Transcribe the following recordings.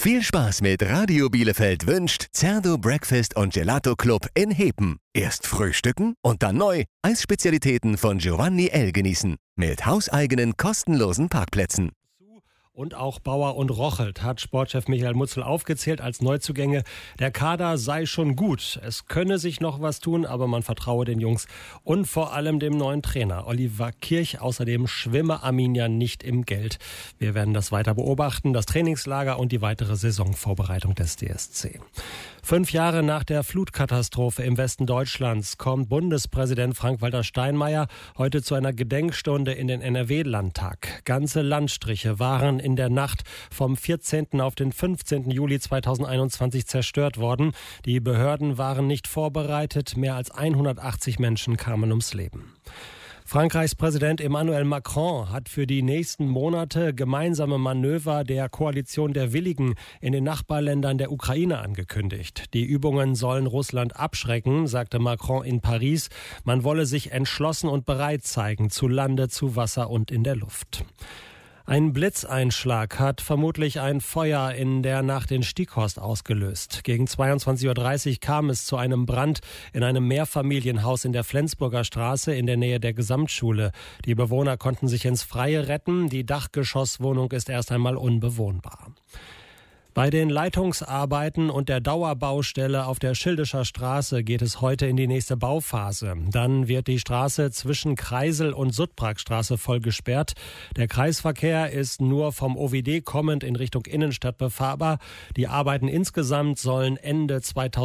Viel Spaß mit Radio Bielefeld wünscht Zerdo Breakfast und Gelato Club in Hepen. Erst frühstücken und dann neu Eisspezialitäten von Giovanni L. genießen. Mit hauseigenen kostenlosen Parkplätzen. Und auch Bauer und Rochelt hat Sportchef Michael Mutzel aufgezählt als Neuzugänge. Der Kader sei schon gut. Es könne sich noch was tun, aber man vertraue den Jungs und vor allem dem neuen Trainer Oliver Kirch. Außerdem schwimme Arminia nicht im Geld. Wir werden das weiter beobachten, das Trainingslager und die weitere Saisonvorbereitung des DSC. 5 Jahre nach der Flutkatastrophe im Westen Deutschlands kommt Bundespräsident Frank-Walter Steinmeier heute zu einer Gedenkstunde in den NRW-Landtag. Ganze Landstriche waren in der Nacht vom 14. auf den 15. Juli 2021 zerstört worden. Die Behörden waren nicht vorbereitet. Mehr als 180 Menschen kamen ums Leben. Frankreichs Präsident Emmanuel Macron hat für die nächsten Monate gemeinsame Manöver der Koalition der Willigen in den Nachbarländern der Ukraine angekündigt. Die Übungen sollen Russland abschrecken, sagte Macron in Paris. Man wolle sich entschlossen und bereit zeigen, zu Lande, zu Wasser und in der Luft. Ein Blitzeinschlag hat vermutlich ein Feuer in der Nacht in Stieghorst ausgelöst. Gegen 22.30 Uhr kam es zu einem Brand in einem Mehrfamilienhaus in der Flensburger Straße in der Nähe der Gesamtschule. Die Bewohner konnten sich ins Freie retten. Die Dachgeschosswohnung ist erst einmal unbewohnbar. Bei den Leitungsarbeiten und der Dauerbaustelle auf der Schildischer Straße geht es heute in die nächste Bauphase. Dann wird die Straße zwischen Kreisel und Suttbrackstraße voll gesperrt. Der Kreisverkehr ist nur vom OWD kommend in Richtung Innenstadt befahrbar. Die Arbeiten insgesamt sollen Ende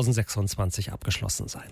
2026 abgeschlossen sein.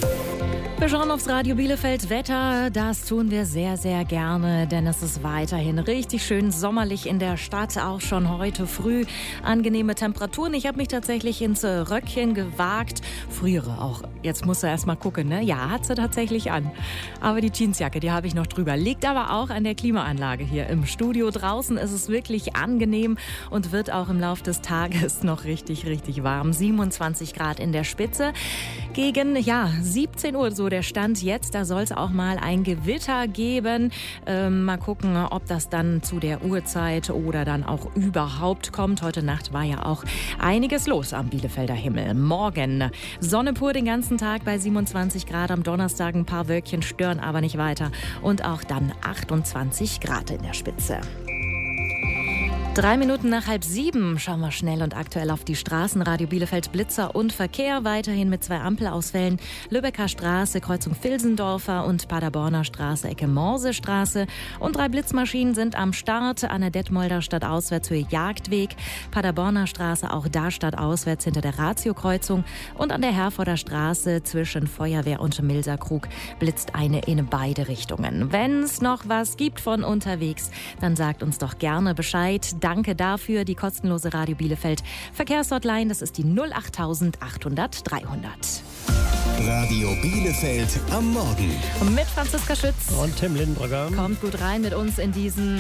Wir schauen aufs Radio Bielefeld Wetter. Das tun wir sehr, sehr gerne, denn es ist weiterhin richtig schön sommerlich in der Stadt, auch schon heute früh. Angenehme Temperaturen. Ich habe mich tatsächlich ins Röckchen gewagt. Friere auch. Jetzt musst du erst mal gucken, ne? Ja, hat sie tatsächlich an. Aber die Jeansjacke, die habe ich noch drüber. Liegt aber auch an der Klimaanlage hier im Studio. Draußen ist es wirklich angenehm und wird auch im Laufe des Tages noch richtig, richtig warm. 27 Grad in der Spitze. Gegen, 17 Uhr so der Stand jetzt. Da soll es auch mal ein Gewitter geben. Mal gucken, ob das dann zu der Uhrzeit oder dann auch überhaupt kommt. Heute Nacht war ja auch einiges los am Bielefelder Himmel. Morgen Sonne pur den ganzen Tag bei 27 Grad. Am Donnerstag ein paar Wölkchen, stören aber nicht weiter. Und auch dann 28 Grad in der Spitze. 3 Minuten nach 6:30 schauen wir schnell und aktuell auf die Straßen. Radio Bielefeld Blitzer und Verkehr weiterhin mit 2 Ampelausfällen. Lübecker Straße, Kreuzung Vilsendorfer und Paderborner Straße, Ecke Morsestraße. Und 3 Blitzmaschinen sind am Start an der Detmolder Stadtauswärtshöhe Jagdweg. Paderborner Straße, auch da stadtauswärts hinter der Ratio-Kreuzung. Und an der Herforder Straße zwischen Feuerwehr und Milserkrug blitzt eine in beide Richtungen. Wenn es noch was gibt von unterwegs, dann sagt uns doch gerne Bescheid. Danke dafür. Die kostenlose Radio Bielefeld Verkehrshotline, das ist die 08800 300. Radio Bielefeld am Morgen. Mit Franziska Schütz. Und Tim Lindenbrügger. Kommt gut rein mit uns in diesen